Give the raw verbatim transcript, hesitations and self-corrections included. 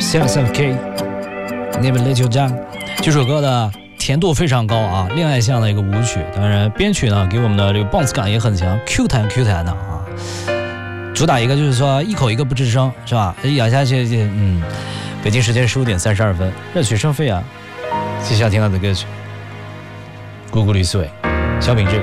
Seven Seven K Never Let You Down 这首歌的甜度非常高啊，恋爱向的一个舞曲，当然编曲呢给我们的这个 bounce 感也很强 ，Q 弹 Q 弹的啊，主打一个就是说一口一个不吱声是吧？咬下去，嗯，北京时间十五点三十二分，热血生飞啊！接下来听到的歌曲《咕咕绿穗》，萧秉治。